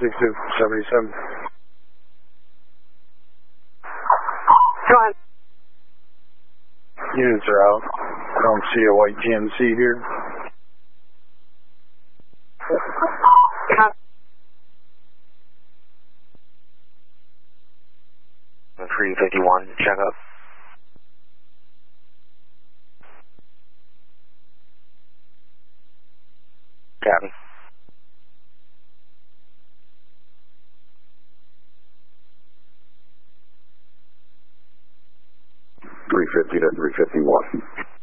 6277. Go ahead. Units are out. I don't see a white GMC here. 351, check up. Copy. 350 to 351.